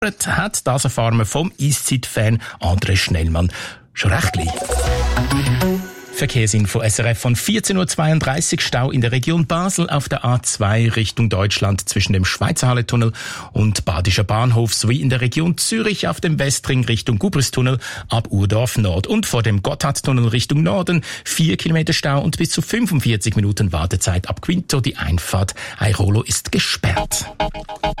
hat. Das erfahren wir vom Eiszeit-Fan André Schnellmann schon recht gleich. Verkehrsinfo SRF von 14.32 Uhr. Stau in der Region Basel auf der A2 Richtung Deutschland zwischen dem Schweizer Halletunnel und Badischer Bahnhof sowie in der Region Zürich auf dem Westring Richtung Gubristunnel ab Urdorf Nord und vor dem Gotthardtunnel Richtung Norden 4 Kilometer Stau und bis zu 45 Minuten Wartezeit ab Quinto. Die Einfahrt Airolo ist gesperrt.